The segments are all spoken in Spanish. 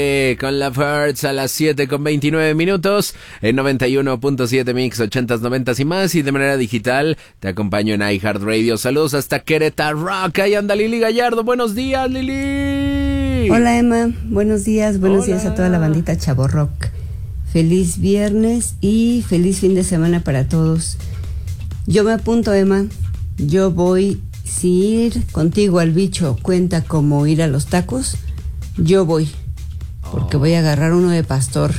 Con la First a las 7:29 en 91.7 Mix 80s, 90s y más, y de manera digital te acompaño en iHeartRadio. Saludos hasta Querétaro Rock. Ahí anda Lili Gallardo. Buenos días, Lili. Hola, Emma. Buenos días días a toda la bandita Chavo Rock. Feliz viernes y feliz fin de semana para todos. Yo me apunto, Emma. Yo voy. Si ir contigo al bicho cuenta como ir a los tacos, yo voy. Porque voy a agarrar uno de pastor.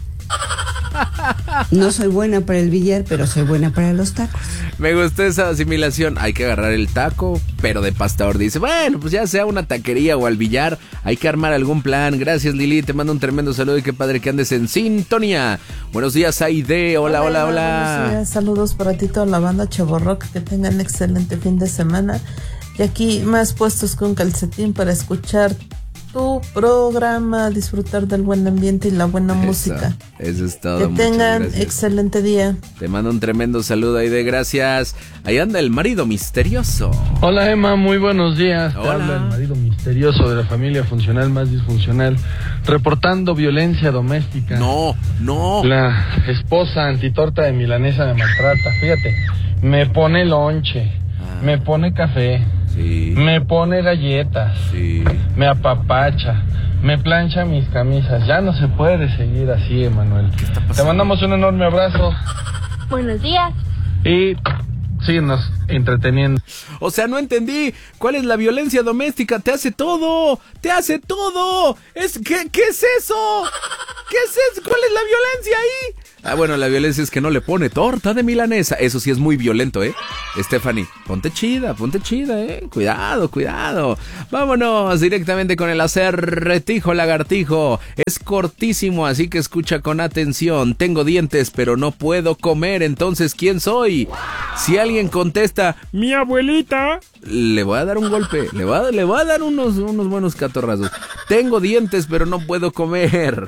No soy buena para el billar, pero soy buena para los tacos. Me gustó esa asimilación. Hay que agarrar el taco, pero de pastor. Dice, bueno, pues ya sea una taquería o al billar, hay que armar algún plan. Gracias, Lili. Te mando un tremendo saludo y qué padre que andes en sintonía. Buenos días, Aide. Hola. Buenos días. Saludos para ti, toda la banda Chavo Rock. Que tengan excelente fin de semana. Y aquí más puestos con calcetín para escuchar tu programa, disfrutar del buen ambiente y la buena música. Eso es todo. Que tengan excelente día. Te mando un tremendo saludo, Aide, gracias. Ahí anda el marido misterioso. Hola, Emma, muy buenos días. Hola. Te habla el marido misterioso de la familia funcional más disfuncional, reportando violencia doméstica. No. La esposa antitorta de milanesa me maltrata. Fíjate, me pone lonche, me pone café. Sí. Me pone galletas, sí. Me apapacha, me plancha mis camisas. Ya no se puede seguir así, Emanuel. Te mandamos un enorme abrazo. Buenos días. Y síguenos entreteniendo. O sea, no entendí. ¿Cuál es la violencia doméstica? Te hace todo. ¿Qué es eso? ¿Qué es eso? ¿Cuál es la violencia ahí? Bueno, la violencia es que no le pone torta de milanesa. Eso sí es muy violento, Stephanie, ponte chida, Cuidado. Vámonos directamente con el acertijo lagartijo. Es cortísimo, así que escucha con atención. Tengo dientes, pero no puedo comer. Entonces, ¿quién soy? Si alguien contesta, mi abuelita, le voy a dar un golpe. Le voy a dar unos buenos catorrazos. Tengo dientes, pero no puedo comer.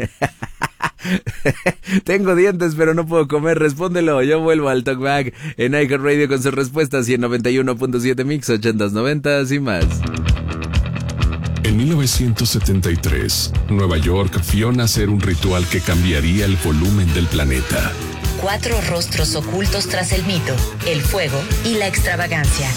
Tengo dientes pero no puedo comer, respóndelo. Yo vuelvo al Talkback en iHeartRadio con sus respuestas y en 91.7 Mix 80s, 90s y más. En 1973, Nueva York vio nacer un ritual que cambiaría el volumen del planeta. 4 rostros ocultos tras el mito, el fuego y la extravagancia.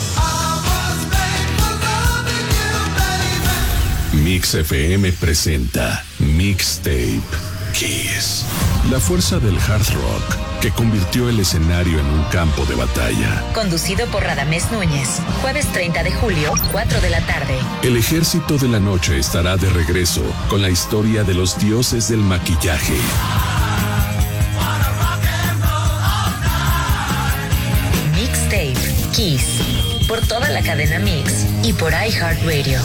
Mix FM presenta Mixtape Kiss. La fuerza del hard rock que convirtió el escenario en un campo de batalla. Conducido por Radamés Núñez. Jueves 30 de julio, 4 de la tarde. El ejército de la noche estará de regreso con la historia de los dioses del maquillaje. Mixtape Kiss. Por toda la cadena Mix y por iHeartRadio.